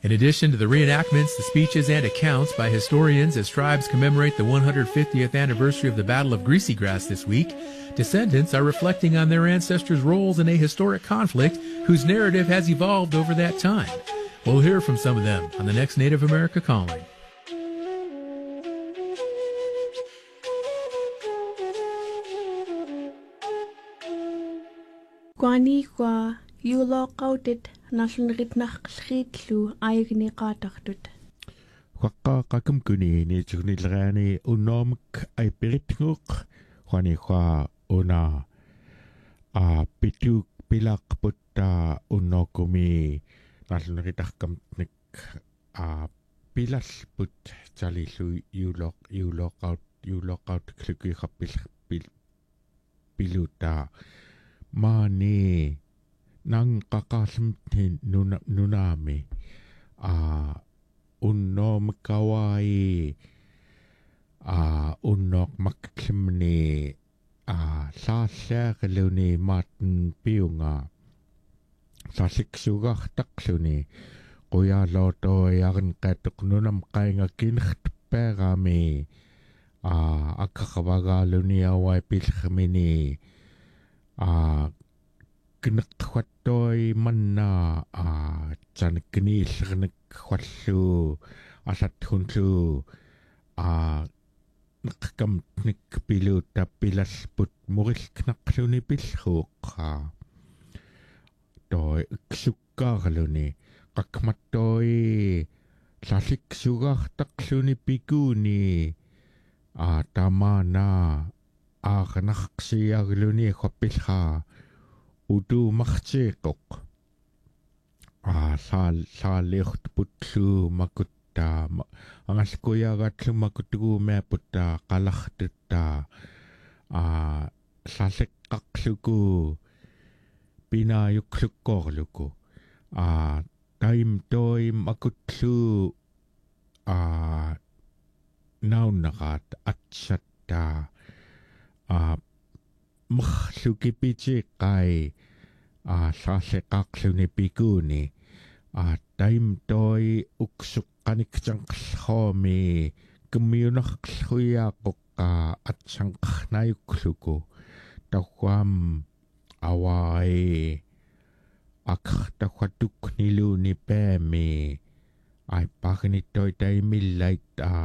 In addition to the reenactments, the speeches, and accounts by historians as tribes commemorate the 150th anniversary of the Battle of Greasy Grass this week, descendants are reflecting on their ancestors' roles in a historic conflict whose narrative has evolved over that time. We'll hear from some of them on the next Native America Calling. Kwani kwa yulo qautit nasunrit naqlritlu aigni qatartut. Qaqqaqqakum kuni ni tsugnilrani unomk ai piritnguk kwani kwa una pitu pilak putta unokumi nasunritakam nik pilas put chalilu yulok out kluki khapil piluta mani nang kakasim nunami unnom kawai unnok maklimni saasaagaluni maatan piunga sasiksugar takluni quyaalooto yarin qatuq nunam qainga kinrtperami akkaqavagaluni awai pilkhmini kneqwattoi manna tsanikniillерник хваллу асатхунлу неқкам никпилу таппилалпут мурилкнақлуни пиллууққа той иксуккаарлуни қакматтoi лаликсугаартақлуни пикууни тамана аарнарқсиарлуни хаппилха удумартииқоқ саалиорт путлу макутта ангалкуяагатлу макутугуумааппутта қалартутта салеққарлуку пинааюклуккоорлуку тайм той макутлу науннераат атсатта мхлукипитиққай саалеққарлуни пикууни тайм той уксуққаниксанқлхооми куммиунеқлхуяақоққа атсанқарнаюклуку тауам авай актахватукнилууни паами ай пагниттой таймиллайт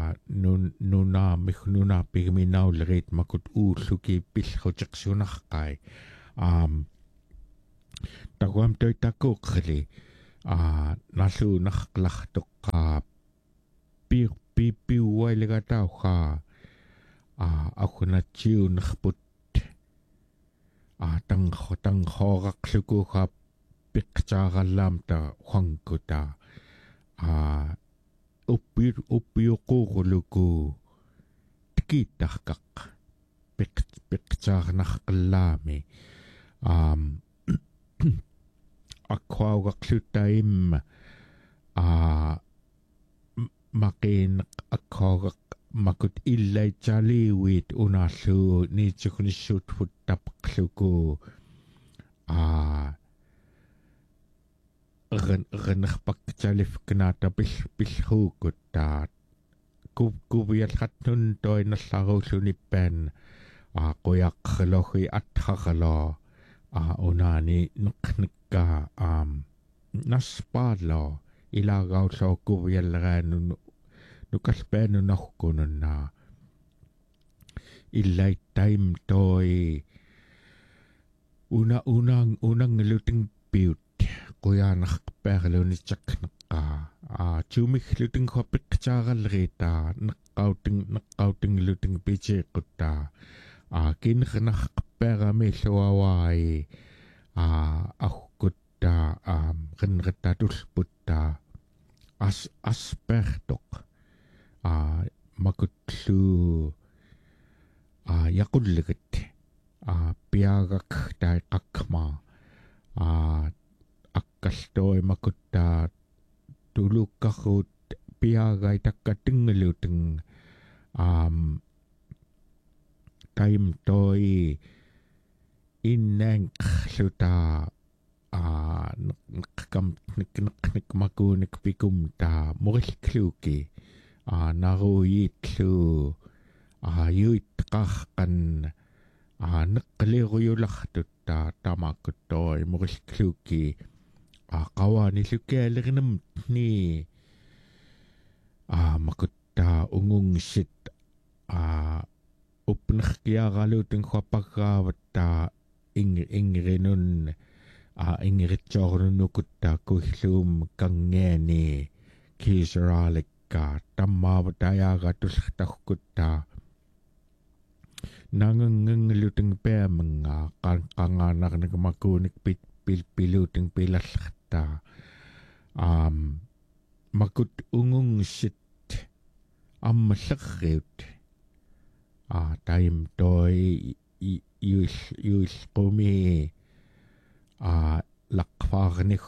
нуна пигминаулерит макут ууллуки пиллхутеқсунарқай тауам той такуққли налуунарқлартоққа пиуайлегатауха ахунатсиунерпут тангхоорақлукуха пиқтаараллаамта хуангкута уппиоқуурулуку тикиттарқақ пиқтаарнарқаллаами акваугақлуттаим макин аккоогақ макут иллайтсалиуит унааллуу ниитсукуниссуутфут тапқлуку ренерпакталифкнаата пиллhuukuttaa кувиалхатнун тоиналларууллуниппаан қуяққалохи атхарало унаани неқникка наспаало илаагауллоо кувиаллераанун нукалпаанунаркунуннаа иллайт тайм той унангалутин пиут quyaanarpaarilunitsakneqqaa tuumigglutun khoppiqtaagalleritаа neqqautiнгилутин пичеэққутtaa кинернарпаарами луаваи ахкутtaa ринритатулпутtaa аспертоқ макутлу якуллегат пиагак таиқақма аккалтой макутта тулуккарут пиагай таккатингалутин тайм той иннанглута kam nik maku nik pikum ta morikluki naru yitlu yuit kahkan nakkaliruyulahtut ta tamakutoi morikluki kawani lukialirinam ni makutta ungung sit upnakkiaralutin khapaggaavatta ingrinun ingritsornunukutta kullum kangeani kiseralikka tammaavatayaga tullartarkutta nangangangalutin peamanga qanqangaanarnakamakuunik pilutin pilallarta makut ungung sit ammallarriut taim toi yuil qumi laqfaarnik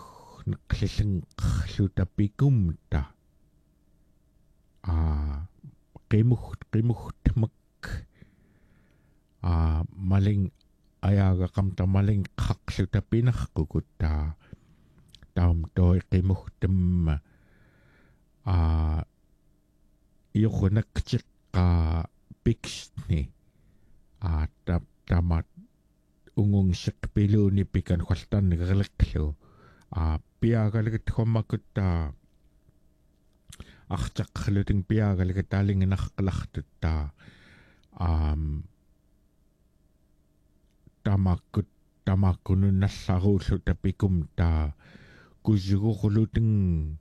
naqlillinqarlutapikumta qimuhtmak maling ayaga kamta maling qaqlutapinarqukutta taum toi qimuhtam yuqunaktiqqa piksni tamat ungung sikpiluni pikan khwaltan ngerleklu piagalget khommakutta artaqluting piagalget talinginarqlartutta tamakkunun nallarullu tapikum ta kusugurluting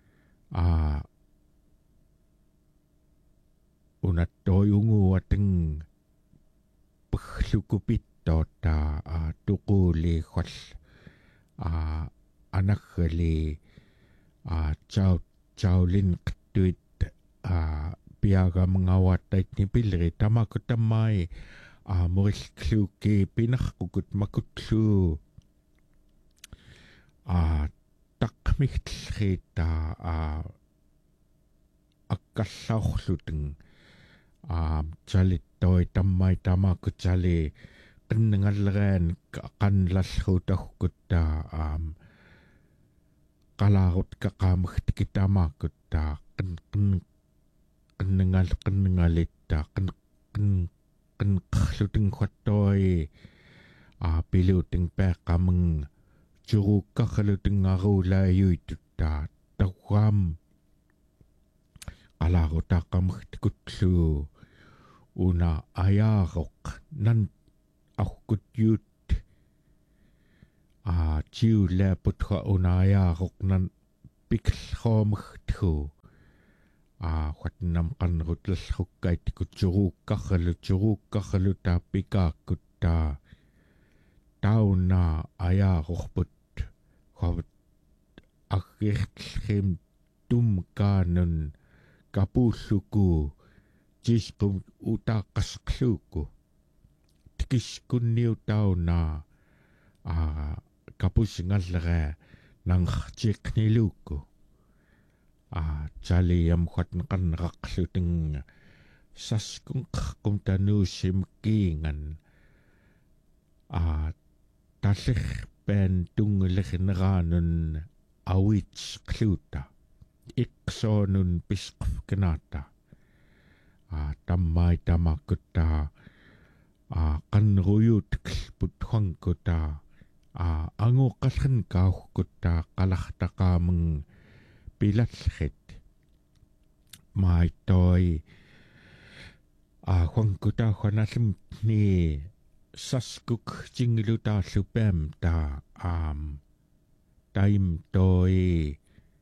unattoyunguating pagglukupittoota tuquli khwal anaggali chaulin qtuit piaga mangawattait ni pilri tamakutammai morillukki pinarqukut makutlu taqmigtlriita akkallaurluteng chalittoi tammai tamakutali qinningalleraan qanlallruutagkutta qalarut kaqaamagtikitamakutta qinningallitta qinqarluteng khattoi piluting peqqameng churukkarluteng arulaayuitutta tawam qalarutaqqamagtikutlu una ayaaroq nan aukkutjuut chiullaaputqa una ayaaroq nan piklhoomagthu khatnam qanrutlallrukkaitikut churukkarlu taapikaakutta tauna ayaarorput khavat aggertlrim tumkaanun kapulluku jisqum utaqqasqluku tikiskunniu tauna kapusingallera nangartiiqniluku chaliam khatnqannaqarluteng saskunqqum tanuussimkiingan tallerpen tungulerneraanun awitsqluuta iqsoonun pisqfkanaata tammai tamakutta qanruyuutklput huangkuta anguqqallern kauhkutta qalartaqaameng pilallrit maitoi huangkuta huanallimni saskuk jingilutaallupaam ta taim toi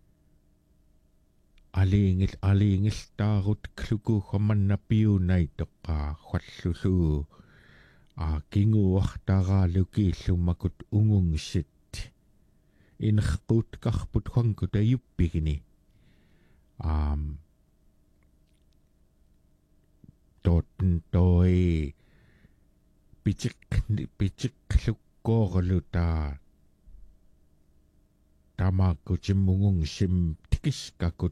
aliingil taarut kluku khammannapiunaitoqqa khuallulu kinguartaraalukiillumakut ungungsit inerquutkarput huangkuta yuppigini totten toi pichiklukkoorluta tamakkutimungungsim tikiskakut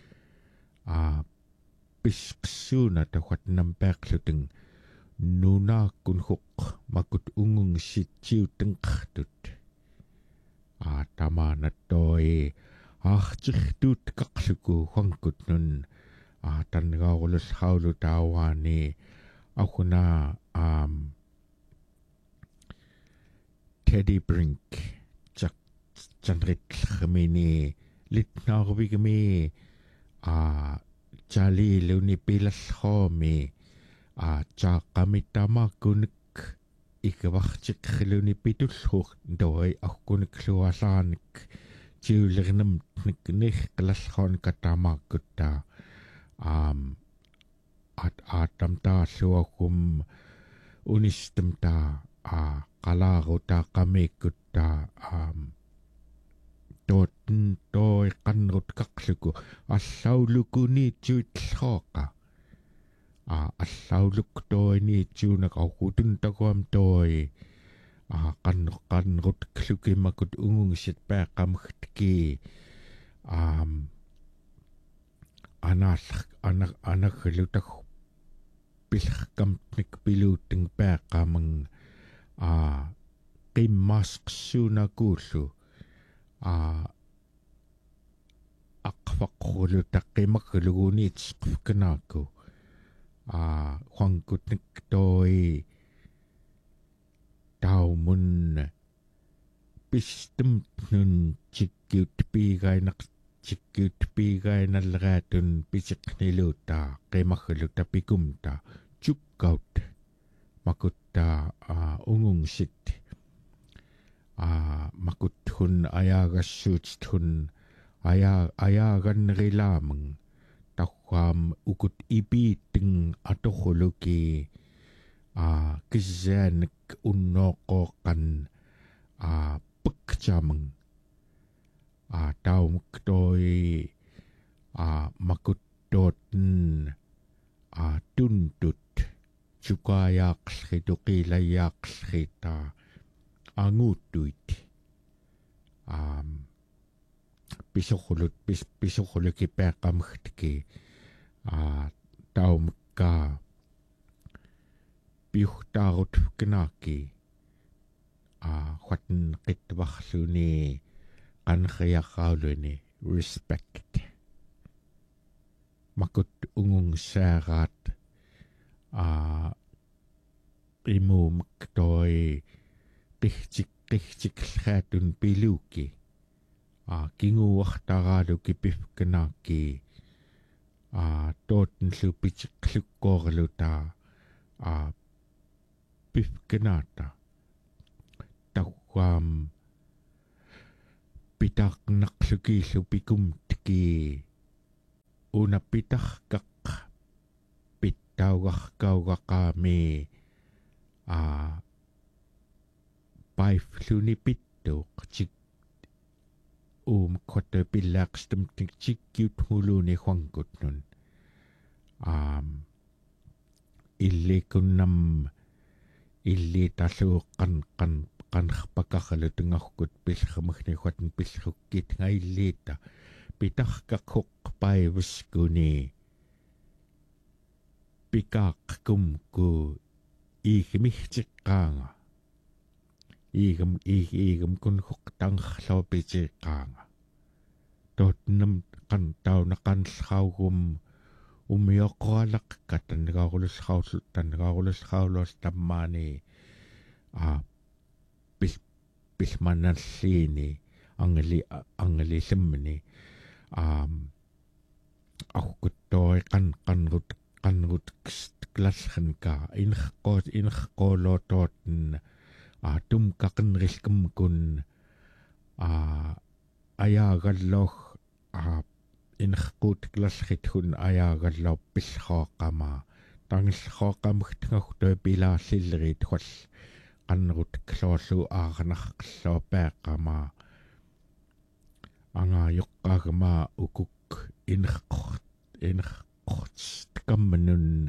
pisqsuuna tahuatnam peaqluteng nunaakkun huq makut ungungsitsiutengqartut tama na toi tut kaksuku hwangkut nun tanraulis haulu tawani akuna Teddy Brink Chandrit Khamini Litnarvigami Jali Luni Pilas Homi Chakamitama Kunik Ikawachik Luni Pitulhuk Doi Akunik Luasanik Julignum Nik Glashon Katama Gutta Atamta Suakum Unistamta Kalagota Kamekutta Totten Toi Kanrut Kaksuku Assaulukuni Juthoka Assauluk Toi Ni Junak Aukutun Takwam Toi Kanrut Kluki Makut Ungung Sit Pakam Htki Anak Lutak Pilkam Nik Piluting Pakamang Kimask Suna Gulu Akvakulu Takimakulunits Kanaku Hwangkutnik Toi Taumun Pistum Nun Chikut Pigainak Chikut Pigainalratun Pisik Niluta Kimakuluta Pikumta Chukout Makutta ungung sit makuthun ayagas suutthun ayagan rilamang takwam ukut ipiting atokhuluki kizanik unnoqoqan pekcamang taumktoi makuttoten tuntut Chukayaksri tuqilayaksri ta angutuit pisokuluki peqamhtki taumka piuhtaarut knaki hwatan qitwarluni qanriaqauluni respect makut ungung saarat imum ktoi qihchik lhatun piluki kinguartaraluki pifkanaki toten lupichiklukkorluta pifkanata tawam pitaknaqluki lupikumtki una pitahkaq Taugaqqaugaqqaami paifluni pittuq chik khotte pillaaqstum chikkiut huluni hwangkutnun illikunnam illi taluuqqan qanrpakaqalu tungarkut pillramagni hwatan pillrukkit ngaillita pitarkaqhuq paivuskuni Pikakkumku igmihtiqqaanga igam kun huqtanghlopitiqqaanga totnam qantaunaqanllraugum umioqqualaq tanraarulusraulus tammaani pilmanalliini angli simmini aquttoi qanrut klashanka inqolototen tumkaqinrilkum kun ayagalloh inqut klaskhithun ayagallo pillhoqama tangillhoqamugtngortoi pilaallillerit hwall qanrut kloollu aarnarqalloopeaqama angayoqqagama ukuk inqortkammanun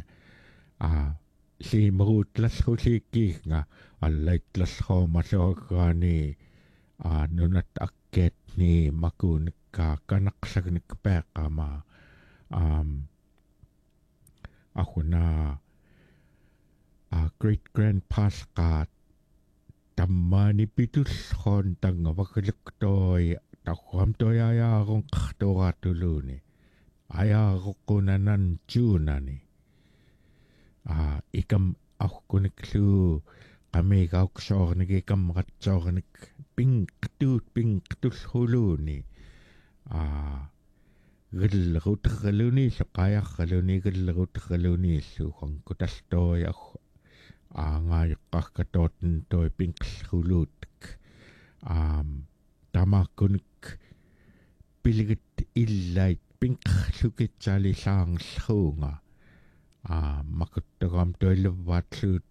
liimruutlalluliikkiinga allaitlalluumalluagaani nunat akkeetni makuunikka kanaqsagnik peeqama ahuna great grandpa's qaat Tammani pitullroon tangavakaluktoi taqquam ayaarun qartuuraatuluuni ayaaruqqunanan tuunani ikam arkuniklu qamigauksoorniki kamratsoornik pingqtullhuluuni gillerutерлuni сеқаярралуни гиллерутерлунииллу қанкуталлуя аангааеққаркатоотн той пинқлхулуутк тамаккуник пилигит иллайт пинқлукитсалилаангерлуунга макуттагам тойлевваатлуут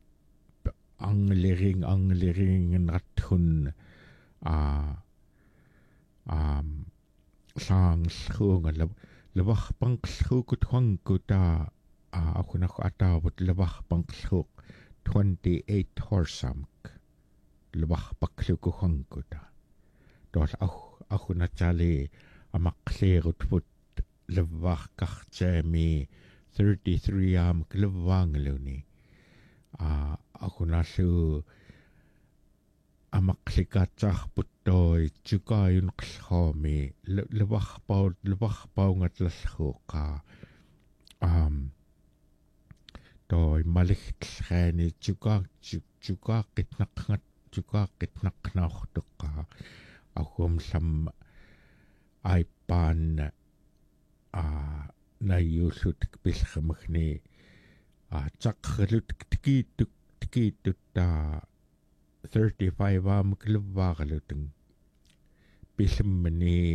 ангелерингенратхун saangslhuunga lavarpanqlhuukut huanguta aqunaqu ataavut lavarpanqlhuuq 28 horsamk lavarpaqluku huanguta tool aqunatali amaqliirutput lavarqartaami 33 aamk lavaangaluni aqunallu amaqlikaatsaarput toi tsukaayun qillhoomi lavarpaungatlallhuuqa toi maligtlraani tsukaaqitnaqnaortuqqa agumlam aipaanna nayuullutik pillramagni taqerlutik tikiittuttaa 35 aamukiluvvaaqalutun pillemmani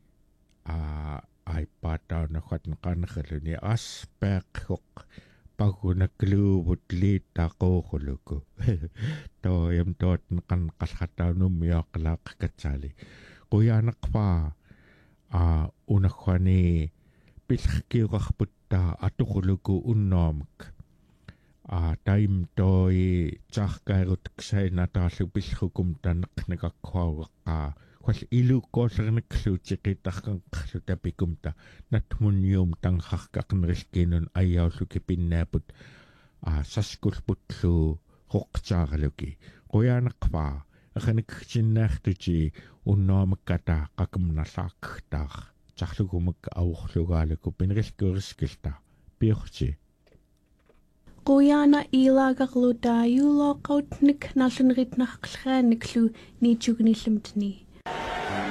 aipaataunaqatn qannerluni aspeaqquq pagunakluuvut liittaqooruluku toyam tootn qanqallataunummiaqalaaqkatsaali quyaanaqpaa unaqquani pillkiuqarputtaa atuquluku unnoamak taim toi tsarkaerutksainnataallu pillrukum taneqnikakkuauqaa qual ilukkoollernikluutiqitarqanqarlu tapikumta natmunium tanqarqaqnerilkiinun ayaulluki pinnaaput saskulputlu qoqtaaraluki quyaanaqpaa aqanikkinnaartuti unnoamakkata qaqumnarlaaqtaar tarlugumakka aurlugaaluku pinerilkuuriskilta piorti Qoyana ilaagarluta yuuloqautnik nallanritnarqlraaniklu niitsugnillamtni